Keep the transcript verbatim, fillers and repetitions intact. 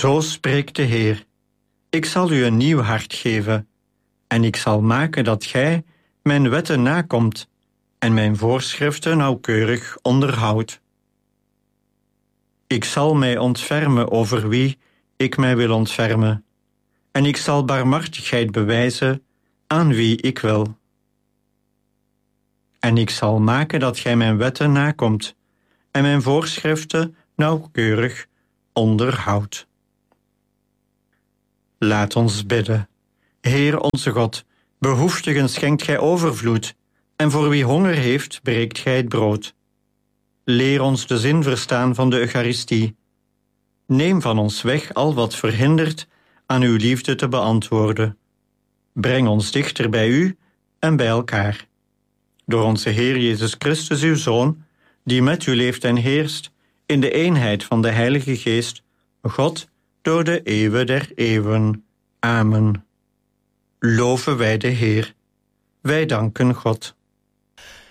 Zo spreekt de Heer. Ik zal u een nieuw hart geven, en ik zal maken dat gij mijn wetten nakomt en mijn voorschriften nauwkeurig onderhoudt. Ik zal mij ontfermen over wie ik mij wil ontfermen, en ik zal barmhartigheid bewijzen aan wie ik wil. En ik zal maken dat gij mijn wetten nakomt en mijn voorschriften nauwkeurig onderhoudt. Laat ons bidden. Heer onze God, behoeftigen schenkt gij overvloed, en voor wie honger heeft, breekt gij het brood. Leer ons de zin verstaan van de Eucharistie. Neem van ons weg al wat verhindert aan uw liefde te beantwoorden. Breng ons dichter bij u en bij elkaar. Door onze Heer Jezus Christus, uw Zoon, die met u leeft en heerst, in de eenheid van de Heilige Geest, God, door de eeuwen der eeuwen. Amen. Loven wij de Heer. Wij danken God.